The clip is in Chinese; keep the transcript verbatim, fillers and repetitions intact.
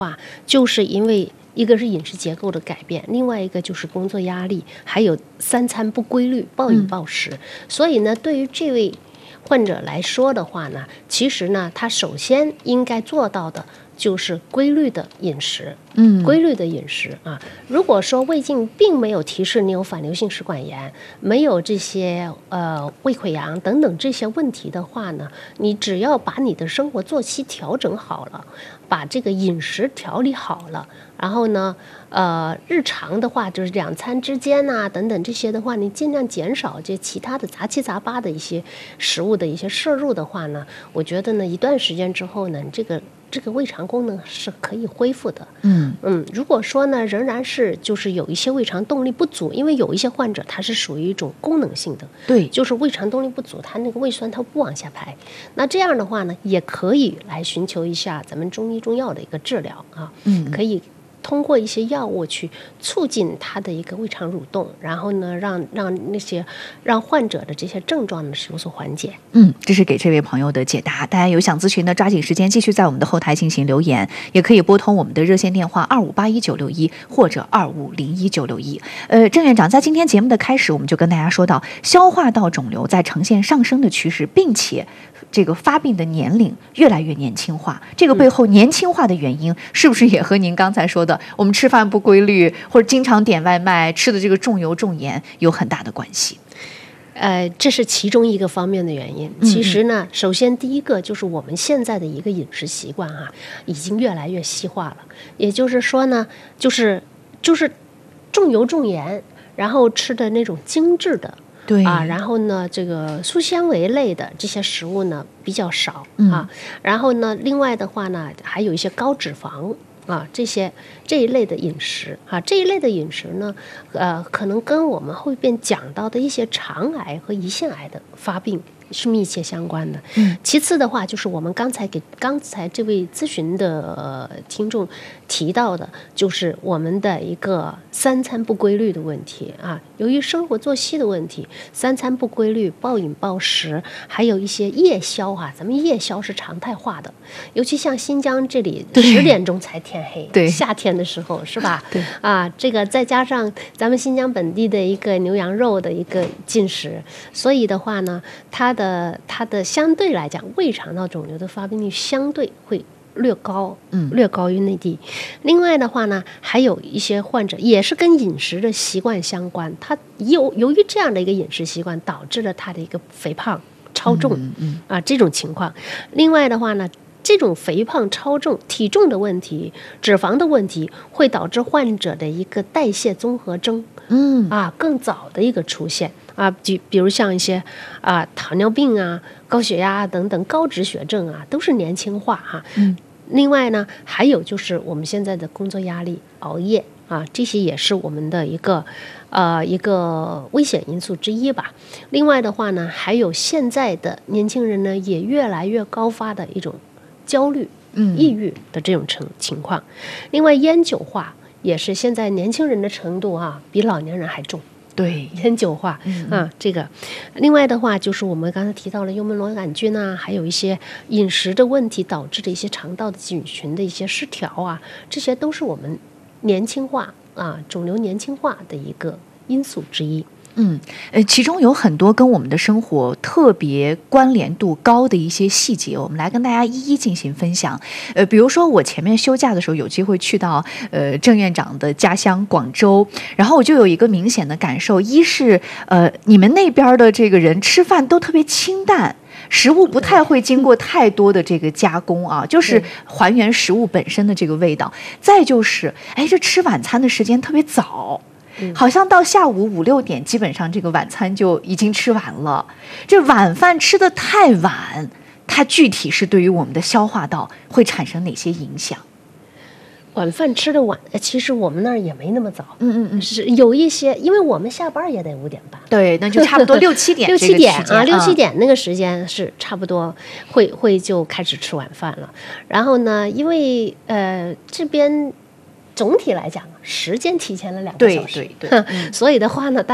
话，就是因为一个是饮食结构的改变，另外一个就是工作压力，还有三餐不规律、暴饮暴食。嗯、所以呢，对于这位患者来说的话呢，其实呢，他首先应该做到的就是规律的饮食。嗯，规律的饮食啊。如果说胃镜并没有提示你有反流性食管炎，没有这些呃胃溃疡等等这些问题的话呢，你只要把你的生活作息调整好了，把这个饮食调理好了，然后呢，呃，日常的话就是两餐之间啊等等这些的话，你尽量减少这其他的杂七杂八的一些食物的一些摄入的话呢，我觉得呢，一段时间之后呢，这个。这个胃肠功能是可以恢复的。嗯嗯，如果说呢，仍然是就是有一些胃肠动力不足，因为有一些患者他是属于一种功能性的，对，就是胃肠动力不足，他那个胃酸它不往下排。那这样的话呢，也可以来寻求一下咱们中医中药的一个治疗啊，嗯，可以通过一些药物去促进他的一个胃肠蠕动，然后呢，让让那些让患者的这些症状呢是有所缓解。 嗯，这是给这位朋友的解答。大家有想咨询的，抓紧时间继续在我们的后台进行留言，也可以拨通我们的热线电话二五八一九六一或者二五零一九六一。呃，郑院长，在今天节目的开始，我们就跟大家说到，消化道肿瘤在呈现上升的趋势，并且这个发病的年龄越来越年轻化。这个背后年轻化的原因，是不是也和您刚才说的我们吃饭不规律，或者经常点外卖，吃的这个重油重盐有很大的关系？ 呃，这是其中一个方面的原因。其实呢，嗯嗯首先第一个就是我们现在的一个饮食习惯啊，已经越来越西化了。也就是说呢，就是就是重油重盐，然后吃的那种精致的。对啊，然后呢，这个粗纤维类的这些食物呢比较少、嗯、啊。然后呢，另外的话呢，还有一些高脂肪啊，这些这一类的饮食啊，这一类的饮食呢，呃，可能跟我们后边讲到的一些肠癌和胰腺癌的发病是密切相关的。嗯，其次的话，就是我们刚才给刚才这位咨询的、呃、听众提到的，就是我们的一个三餐不规律的问题啊。由于生活作息的问题，三餐不规律、暴饮暴食，还有一些夜宵啊，咱们夜宵是常态化的，尤其像新疆这里十点钟才天黑，对，夏天的时候是吧？对啊，这个再加上咱们新疆本地的一个牛羊肉的一个进食，所以的话呢，它的它的相对来讲，胃肠道肿瘤的发病率相对会略高，嗯，略高于内地。另外的话呢，还有一些患者也是跟饮食的习惯相关，他由由于这样的一个饮食习惯，导致了他的一个肥胖、超重，嗯嗯啊这种情况。另外的话呢，这种肥胖、超重、体重的问题、脂肪的问题，会导致患者的一个代谢综合征，嗯啊更早的一个出现啊，比比如像一些啊糖尿病啊、高血压啊等等高脂血症啊，都是年轻化哈、啊。嗯。另外呢，还有就是我们现在的工作压力、熬夜啊，这些也是我们的一个呃一个危险因素之一吧。另外的话呢，还有现在的年轻人呢，也越来越高发的一种焦虑、嗯、抑郁的这种情情况。另外，烟酒化也是现在年轻人的程度啊，比老年人还重。对，烟酒化、嗯、啊，这个。另外的话，就是我们刚才提到了幽门螺杆菌啊，还有一些饮食的问题导致的一些肠道的菌群的一些失调啊，这些都是我们年轻化啊，肿瘤年轻化的一个因素之一。 嗯，呃，其中有很多跟我们的生活特别关联度高的一些细节，我们来跟大家一一进行分享。呃，比如说我前面休假的时候有机会去到呃郑院长的家乡广州，然后我就有一个明显的感受，一是呃你们那边的这个人吃饭都特别清淡。食物不太会经过太多的这个加工啊，就是还原食物本身的这个味道。再就是，哎，这吃晚餐的时间特别早。好像到下午五六点，基本上这个晚餐就已经吃完了。这晚饭吃得太晚，它具体是对于我们的消化道会产生哪些影响？ 晚饭吃的晚，其实我们那儿也没那么早，嗯嗯嗯，是有一些，因为我们下班也得五点半， 对，那就差不多六七点， 六七点啊，六七点那个时间是差不多会会就开始吃晚饭了。然后呢，因为呃这边总体来讲时间提前了两个小时， 对对对， 所以的话呢，大